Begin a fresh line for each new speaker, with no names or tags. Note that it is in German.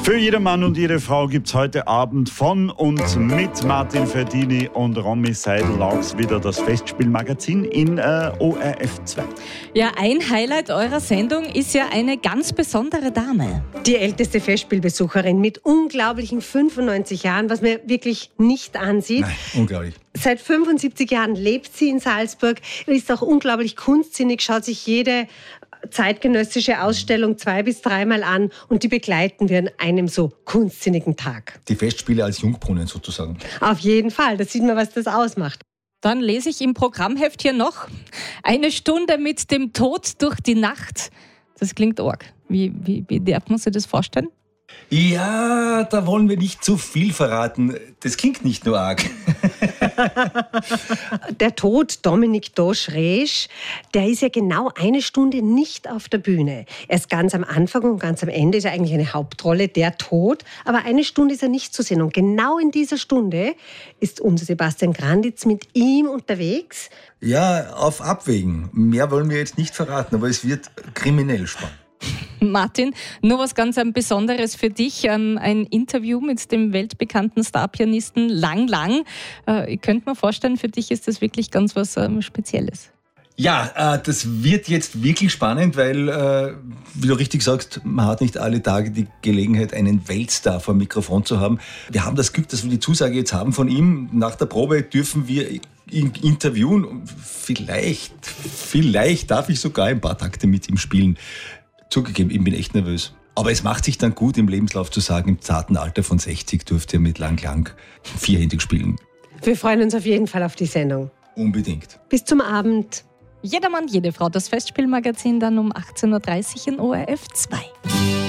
Für jeden Mann und jede Frau gibt es heute Abend von und mit Martin Ferdini und Romy Seidel-Laux wieder das Festspielmagazin in ORF 2.
Ja, ein Highlight eurer Sendung ist ja eine ganz besondere Dame.
Die älteste Festspielbesucherin mit unglaublichen 95 Jahren, was man wirklich nicht ansieht.
Nein, unglaublich.
Seit 75 Jahren lebt sie in Salzburg, ist auch unglaublich kunstsinnig, schaut sich jede zeitgenössische Ausstellung 2- bis 3-mal an und die begleiten wir an einem so kunstsinnigen Tag.
Die Festspiele als Jungbrunnen sozusagen.
Auf jeden Fall, da sieht man, was das ausmacht.
Dann lese ich im Programmheft hier noch: eine Stunde mit dem Tod durch die Nacht. Das klingt arg. Wie darf man sich das vorstellen?
Ja, da wollen wir nicht zu viel verraten. Das klingt nicht nur arg.
Der Tod, Dominique Dosch-Resch, der ist ja genau eine Stunde nicht auf der Bühne. Erst ganz am Anfang und ganz am Ende ist er eigentlich eine Hauptrolle, der Tod. Aber eine Stunde ist er nicht zu sehen. Und genau in dieser Stunde ist unser Sebastian Granditz mit ihm unterwegs.
Ja, auf Abwägen. Mehr wollen wir jetzt nicht verraten, aber es wird kriminell spannend.
Martin, nur was ganz Besonderes für dich, ein Interview mit dem weltbekannten Starpianisten Lang Lang. Ich könnte mir vorstellen, für dich ist das wirklich ganz was Spezielles.
Ja, das wird jetzt wirklich spannend, weil, wie du richtig sagst, man hat nicht alle Tage die Gelegenheit, einen Weltstar vor dem Mikrofon zu haben. Wir haben das Glück, dass wir die Zusage jetzt haben von ihm. Nach der Probe dürfen wir ihn interviewen und vielleicht darf ich sogar ein paar Takte mit ihm spielen. Zugegeben, ich bin echt nervös. Aber es macht sich dann gut, im Lebenslauf zu sagen, im zarten Alter von 60 durfte er mit Lang Lang vierhändig spielen.
Wir freuen uns auf jeden Fall auf die Sendung.
Unbedingt.
Bis zum Abend.
Jeder Mann, jede Frau, das Festspielmagazin dann um 18.30 Uhr in ORF 2.